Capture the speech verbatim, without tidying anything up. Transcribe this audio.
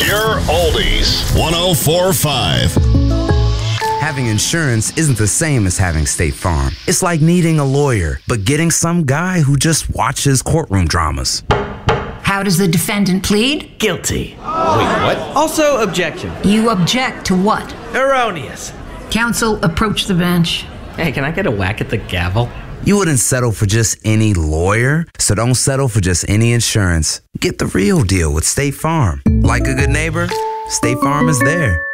Pure Oldies. one oh four point five. Having insurance isn't the same as having State Farm. It's like needing a lawyer, but getting some guy who just watches courtroom dramas. How does the defendant plead? Guilty. Wait, what? Also, objection. You object to what? Erroneous. Counsel, approach the bench. Hey, can I get a whack at the gavel? You wouldn't settle for just any lawyer, so don't settle for just any insurance. Get the real deal with State Farm. Like a good neighbor, State Farm is there.